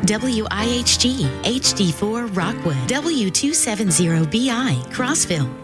WIHG HD4 Rockwood, W270BI Crossville.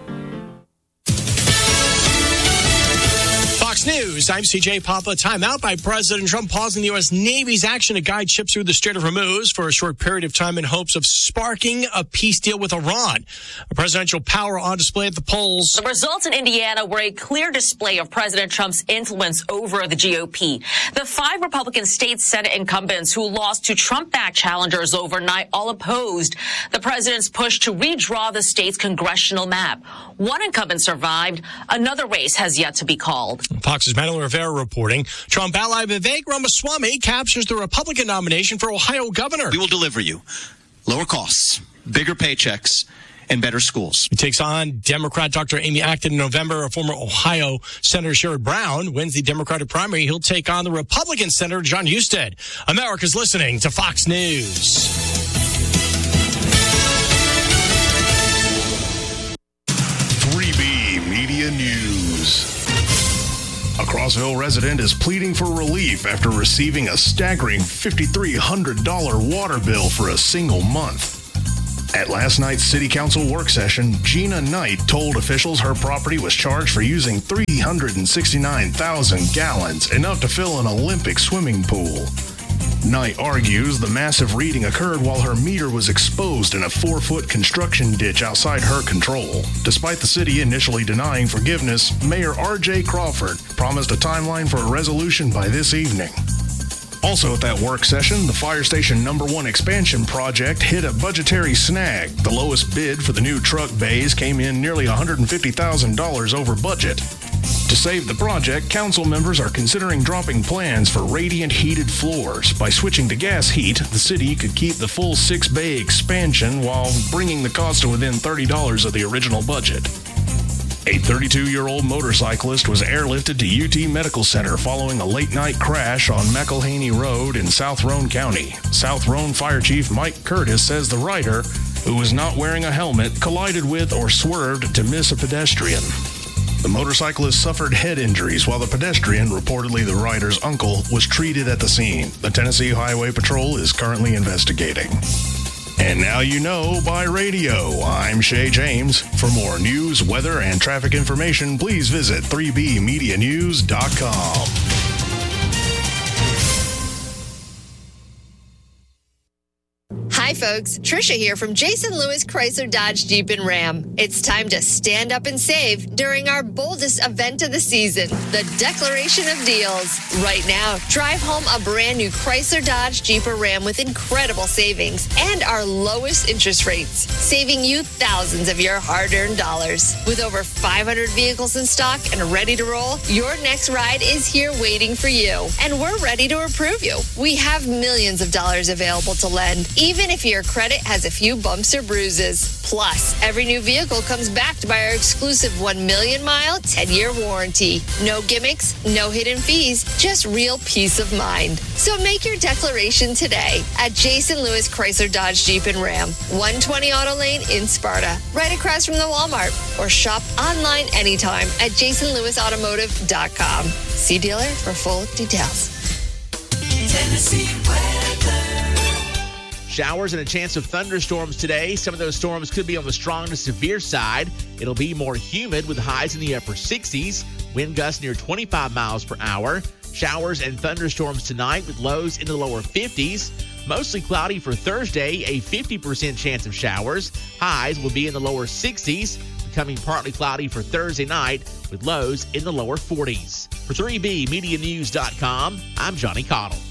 Fox News, I'm CJ Papa. Timeout by President Trump pausing the U.S. Navy's action to guide ships through the Strait of Hormuz for a short period of time in hopes of sparking a peace deal with Iran. A presidential power on display at the polls. The results in Indiana were a clear display of President Trump's influence over the GOP. The 5 Republican state Senate incumbents who lost to Trump-backed challengers overnight all opposed the president's push to redraw the state's congressional map. One incumbent survived. Another race has yet to be called. Fox's Madeline Rivera reporting. Trump ally Vivek Ramaswamy captures the Republican nomination for Ohio governor. We will deliver you lower costs, bigger paychecks, and better schools. He takes on Democrat Dr. Amy Acton in November. Former Ohio Senator Sherrod Brown wins the Democratic primary. He'll take on the Republican Senator John Husted. America's listening to Fox News. 3B Media News. A Crossville resident is pleading for relief after receiving a staggering $5,300 water bill for a single month. At last night's City Council work session, Gina Knight told officials her property was charged for using 369,000 gallons, enough to fill an Olympic swimming pool. Knight argues the massive reading occurred while her meter was exposed in a 4-foot construction ditch outside her control. Despite the city initially denying forgiveness, Mayor R.J. Crawford promised a timeline for a resolution by this evening. Also at that work session, the Fire Station No. 1 expansion project hit a budgetary snag. The lowest bid for the new truck bays came in nearly $150,000 over budget. To save the project, council members are considering dropping plans for radiant heated floors. By switching to gas heat, the city could keep the full 6-bay expansion while bringing the cost to within $30 of the original budget. A 32-year-old motorcyclist was airlifted to UT Medical Center following a late-night crash on McElhaney Road in South Roane County. South Roane Fire Chief Mike Curtis says the rider, who was not wearing a helmet, collided with or swerved to miss a pedestrian. The motorcyclist suffered head injuries while the pedestrian, reportedly the rider's uncle, was treated at the scene. The Tennessee Highway Patrol is currently investigating. And now you know by radio. I'm Shay James. For more news, weather, and traffic information, please visit 3bmedianews.com. Hi folks, Trisha here from Jason Lewis Chrysler Dodge Jeep and Ram. It's time to stand up and save during our boldest event of the season, the Declaration of Deals. Right now, drive home a brand new Chrysler Dodge Jeep or Ram with incredible savings and our lowest interest rates, saving you thousands of your hard-earned dollars. With over 500 vehicles in stock and ready to roll, your next ride is here waiting for you, and we're ready to approve you. We have millions of dollars available to lend, even if your credit has a few bumps or bruises. Plus, every new vehicle comes backed by our exclusive 1 million mile, 10-year warranty. No gimmicks, no hidden fees, just real peace of mind. So make your declaration today at Jason Lewis Chrysler Dodge Jeep and Ram, 120 Auto Lane in Sparta, right across from the Walmart, or shop online anytime at jasonlewisautomotive.com. See dealer for full details. Tennessee weather. Showers and a chance of thunderstorms today. Some of those storms could be on the strong to severe side. It'll be more humid with highs in the upper 60s. Wind gusts near 25 miles per hour. Showers and thunderstorms tonight with lows in the lower 50s. Mostly cloudy for Thursday, a 50% chance of showers. Highs will be in the lower 60s. Becoming partly cloudy for Thursday night with lows in the lower 40s. For 3BMediaNews.com, I'm Johnny Cottle.